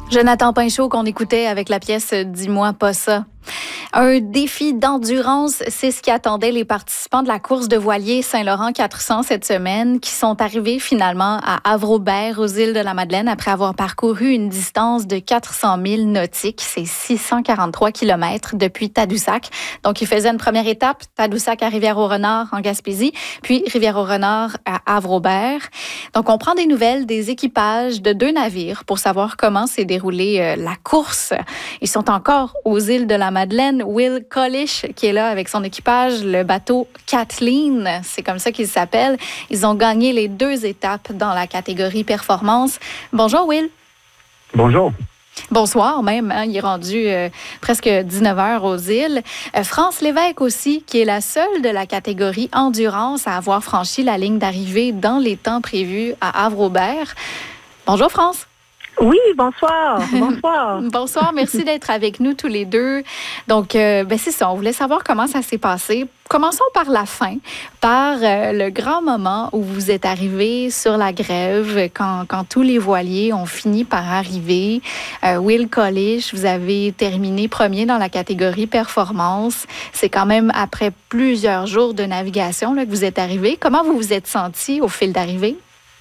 Jonathan Pinchot qu'on écoutait avec la pièce « Dis-moi pas ça ». Un défi d'endurance, c'est ce qui attendait les participants de la course de voilier Saint-Laurent 400 cette semaine, qui sont arrivés finalement à Havre-Aubert, aux îles de la Madeleine, après avoir parcouru une distance de 400 000 nautiques. C'est 643 km depuis Tadoussac. Donc, ils faisaient une première étape, Tadoussac à Rivière-au-Renard, en Gaspésie, puis Rivière-au-Renard à Havre-Aubert. Donc, on prend des nouvelles des équipages de 2 navires pour savoir comment s'est déroulée la course. Ils sont encore aux îles de la Madeleine. Will Collish, qui est là avec son équipage, le bateau Kathleen, c'est comme ça qu'il s'appelle. Ils ont gagné les 2 étapes dans la catégorie performance. Bonjour, Will. Bonjour. Bonsoir même, hein, il est rendu presque 19h aux îles. France Lévesque aussi, qui est la seule de la catégorie endurance à avoir franchi la ligne d'arrivée dans les temps prévus à Havre-Aubert. Bonjour, France. Oui, bonsoir. Bonsoir. Bonsoir, merci d'être avec nous tous les deux. Donc, c'est ça, on voulait savoir comment ça s'est passé. Commençons par la fin, par le grand moment où vous êtes arrivés sur la grève, quand tous les voiliers ont fini par arriver. Will Collish, vous avez terminé premier dans la catégorie performance. C'est quand même après plusieurs jours de navigation là, que vous êtes arrivés. Comment vous vous êtes senti au fil d'arrivée?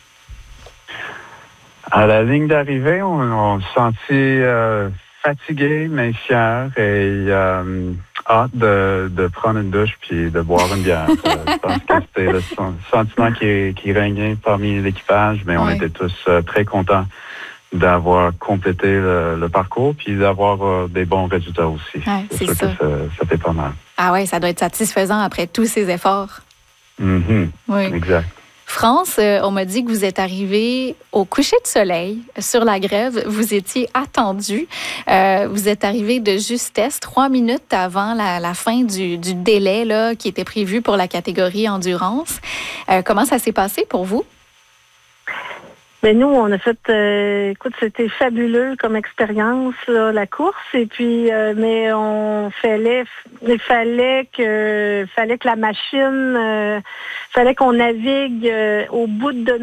À la ligne d'arrivée, on se sentit fatigué, mais fier et hâte de prendre une douche puis de boire une bière. Je pense que c'était le sentiment qui régnait parmi l'équipage, mais on était tous très contents d'avoir complété le parcours puis d'avoir des bons résultats aussi. C'est sûr que ça fait pas mal. Ah oui, ça doit être satisfaisant après tous ces efforts. Mm-hmm. Oui. Exact. France, on m'a dit que vous êtes arrivé au coucher de soleil sur la grève. Vous étiez attendu. Vous êtes arrivé de justesse 3 minutes avant la fin du délai là, qui était prévu pour la catégorie endurance. Comment ça s'est passé pour vous? Ben nous, on a fait, écoute, c'était fabuleux comme expérience, là, la course. Et puis, mais il fallait que la machine, fallait qu'on navigue au bout de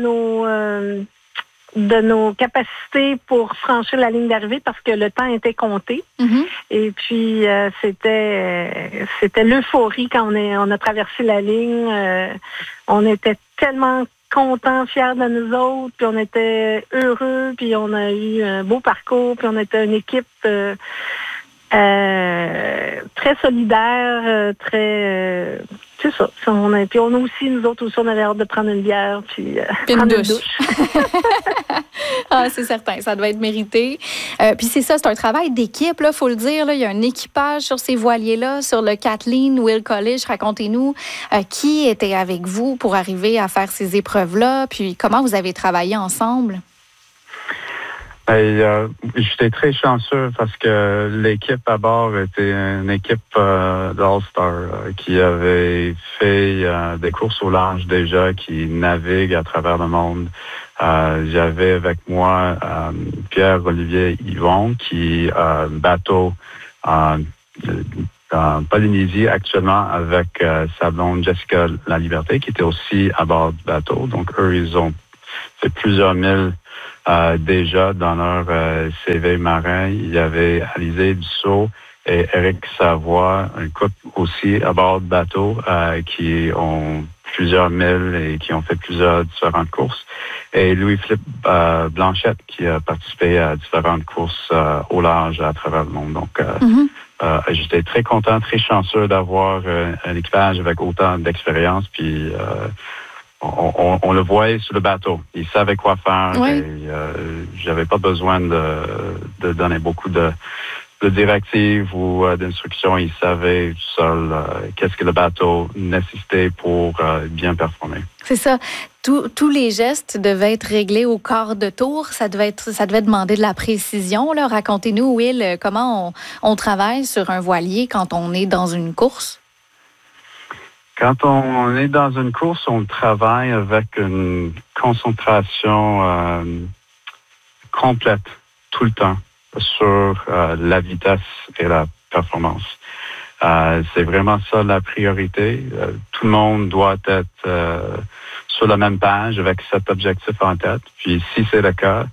nos capacités pour franchir la ligne d'arrivée parce que le temps était compté. Mm-hmm. Et puis, c'était l'euphorie quand on a traversé la ligne. On était tellement contents, fiers de nous autres, puis on était heureux, puis on a eu un beau parcours, puis on était une équipe très solidaire, très... c'est ça. Puis on a aussi, nous autres aussi, on avait hâte de prendre une bière, puis prendre une douche. Ah, c'est certain, ça doit être mérité. Puis c'est ça, c'est un travail d'équipe, il faut le dire. Là, il y a un équipage sur ces voiliers-là, sur le Kathleen, Will Collish. Racontez-nous qui était avec vous pour arriver à faire ces épreuves-là, puis comment vous avez travaillé ensemble? J'étais très chanceux parce que l'équipe à bord était une équipe d'All-Star qui avait fait des courses au large déjà, qui navigue à travers le monde. J'avais avec moi Pierre-Olivier Yvon qui bateau en Polynésie actuellement avec sa blonde Jessica La Liberté qui était aussi à bord du bateau. Donc eux, ils ont fait plusieurs milles déjà dans leur CV marin. Il y avait Alizé Dussault et Éric Savoie, un couple aussi à bord du bateau qui ont plusieurs milles et qui ont fait plusieurs différentes courses. Et Louis-Philippe Blanchette qui a participé à différentes courses au large à travers le monde. Donc, j'étais très content, très chanceux d'avoir un équipage avec autant d'expérience. Puis, on le voyait sur le bateau. Il savait quoi faire. Oui. Et j'avais pas besoin de donner beaucoup de directives ou d'instructions. Il savait tout seul qu'est-ce que le bateau nécessitait pour bien performer. C'est ça. Tous les gestes devaient être réglés au quart de tour. Ça devait demander de la précision. Là. Racontez-nous, Will, comment on travaille sur un voilier quand on est dans une course? Quand on est dans une course, on travaille avec une concentration complète tout le temps sur la vitesse et la performance. C'est vraiment ça la priorité. Tout le monde doit être sur la même page avec cet objectif en tête. Puis si c'est le cas,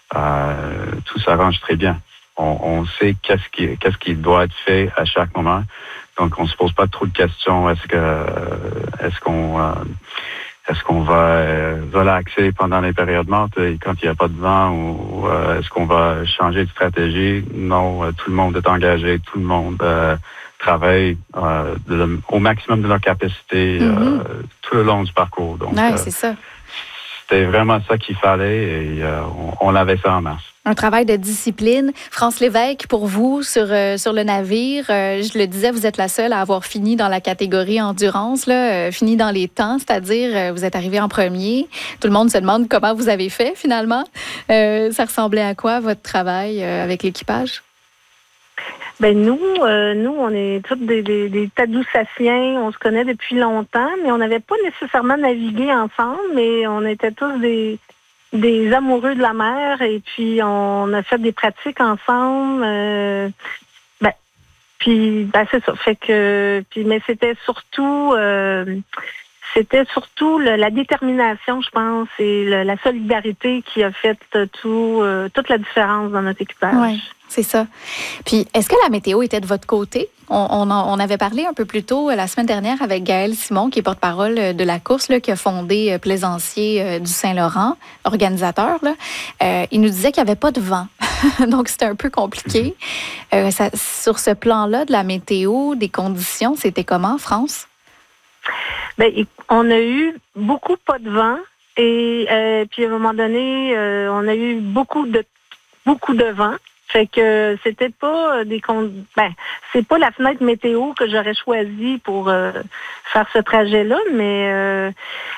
tout s'arrange très bien. On sait qu'est-ce qui doit être fait à chaque moment. Donc, on se pose pas trop de questions. Est-ce qu'on va relaxer pendant les périodes mortes quand il n'y a pas de vent ou est-ce qu'on va changer de stratégie? Non, tout le monde est engagé, tout le monde travaille au maximum de leur capacité tout le long du parcours. Donc, c'est ça. C'était vraiment ça qu'il fallait et on avait ça en masse. Un travail de discipline. France Lévesque, pour vous, sur le navire, je le disais, vous êtes la seule à avoir fini dans la catégorie endurance, fini dans les temps, c'est-à-dire vous êtes arrivé en premier. Tout le monde se demande comment vous avez fait, finalement. Ça ressemblait à quoi, votre travail avec l'équipage? Ben nous, on est tous des Tadoussassiens, on se connaît depuis longtemps, mais on n'avait pas nécessairement navigué ensemble, mais on était tous des amoureux de la mer et puis on a fait des pratiques ensemble. C'est ça. Fait que mais c'était surtout la détermination, je pense, et la solidarité qui a fait toute la différence dans notre équipage. Oui, c'est ça. Puis, est-ce que la météo était de votre côté? On avait parlé un peu plus tôt la semaine dernière avec Gaël Simon, qui est porte-parole de la course, qui a fondé Plaisanciers du Saint-Laurent, organisateur. Il nous disait qu'il n'y avait pas de vent. Donc, c'était un peu compliqué. Sur ce plan-là de la météo, des conditions, c'était comment, France? Ben, on a eu beaucoup pas de vent et puis à un moment donné, on a eu beaucoup de vent. Fait que c'était pas c'est pas la fenêtre météo que j'aurais choisie pour faire ce trajet-là, mais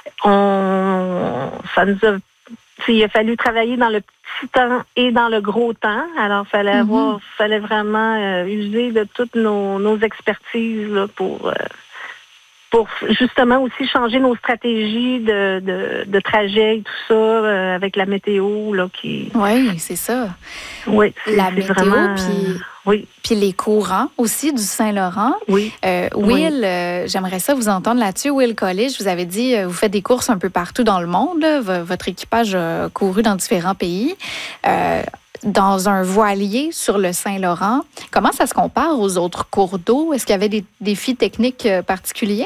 il a fallu travailler dans le petit temps et dans le gros temps. Alors, fallait vraiment user de toutes nos expertises là, pour justement aussi changer nos stratégies de trajet et tout ça avec la météo là qui. Oui, c'est ça. Oui, la météo vraiment, puis les courants aussi du Saint-Laurent. Oui. Will, j'aimerais ça vous entendre là-dessus. Will Colledge, vous avez dit vous faites des courses un peu partout dans le monde. Votre équipage a couru dans différents pays. Dans un voilier sur le Saint-Laurent, comment ça se compare aux autres cours d'eau? Est-ce qu'il y avait des défis techniques particuliers?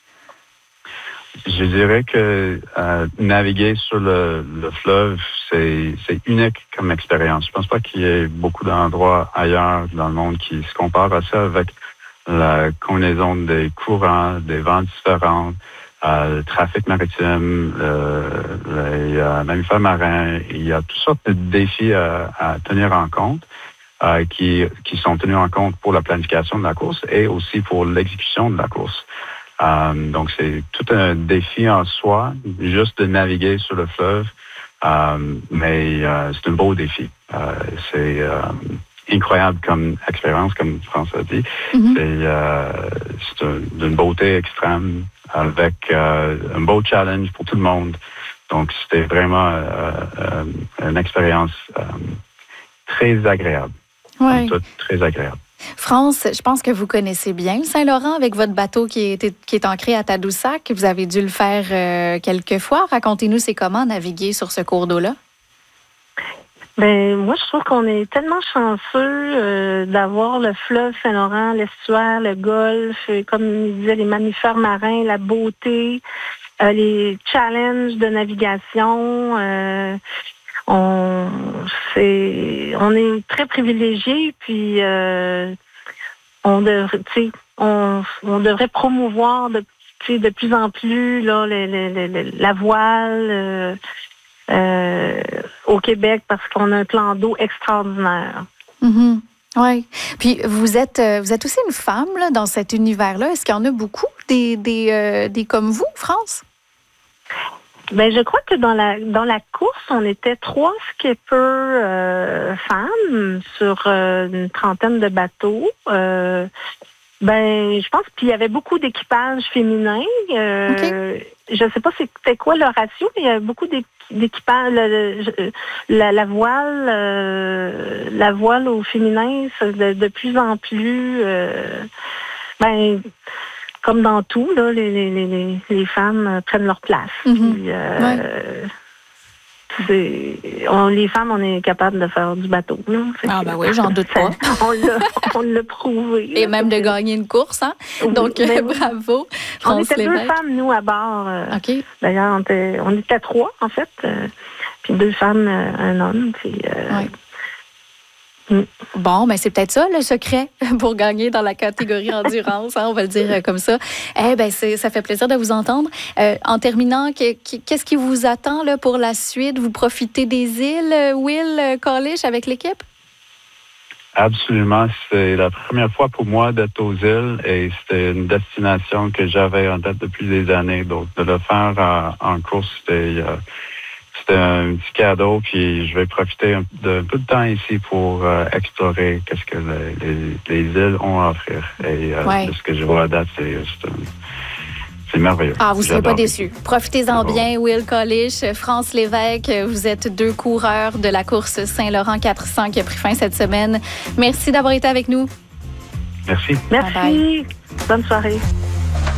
Je dirais que naviguer sur le fleuve, c'est unique comme expérience. Je pense pas qu'il y ait beaucoup d'endroits ailleurs dans le monde qui se comparent à ça avec la combinaison des courants, des vents différents, le trafic maritime, les mammifères marins. Il y a toutes sortes de défis à tenir en compte qui sont tenus en compte pour la planification de la course et aussi pour l'exécution de la course. Donc, c'est tout un défi en soi, juste de naviguer sur le fleuve, mais c'est un beau défi. C'est incroyable comme expérience, comme François a dit. C'est d'une beauté extrême avec un beau challenge pour tout le monde. Donc, c'était vraiment une expérience très agréable. Oui. Très agréable. France, je pense que vous connaissez bien le Saint-Laurent avec votre bateau qui est ancré à Tadoussac. Vous avez dû le faire quelques fois. Racontez-nous, c'est comment naviguer sur ce cours d'eau-là? Ben moi, je trouve qu'on est tellement chanceux d'avoir le fleuve Saint-Laurent, l'estuaire, le golfe, comme il disait, les mammifères marins, la beauté, les challenges de navigation. On est très privilégiés, puis on devrait promouvoir de plus en plus là, la voile au Québec parce qu'on a un plan d'eau extraordinaire. Mm-hmm. Oui. Puis vous êtes aussi une femme là, dans cet univers-là. Est-ce qu'il y en a beaucoup des comme vous, France? Ben, je crois que dans la course, on était 3 skippers femmes sur une trentaine de bateaux. Je pense qu'il y avait beaucoup d'équipages féminins. Okay. Je ne sais pas c'était quoi le ratio, mais il y avait beaucoup d'équipages. La voile au féminin, de plus en plus. Comme dans tout, là, les femmes prennent leur place. Mm-hmm. Puis, les femmes, on est capable de faire du bateau. Là. Oui, j'en doute pas. On l'a prouvé. Et même de gagner une course, hein? Oui, donc, bravo. On était 2 femmes, nous, à bord. OK. D'ailleurs, on était 3, en fait. Puis 2 femmes, un homme. Puis, Bon, c'est peut-être ça le secret pour gagner dans la catégorie endurance, hein, on va le dire comme ça. Ça fait plaisir de vous entendre. En terminant, qu'est-ce qui vous attend là, pour la suite? Vous profitez des îles, Will Kalish, avec l'équipe? Absolument. C'est la première fois pour moi d'être aux îles et c'était une destination que j'avais en tête depuis des années. Donc, de le faire en course, c'était un petit cadeau, puis je vais profiter d'un peu de temps ici pour explorer qu'est-ce que les îles ont à offrir. Et de ce que je vois à date, c'est merveilleux. Vous ne serez pas déçus. Profitez-en bien, Will Kalish, France Lévesque. Vous êtes 2 coureurs de la course Saint-Laurent 400 qui a pris fin cette semaine. Merci d'avoir été avec nous. Merci. Merci. Bye bye. Bonne soirée.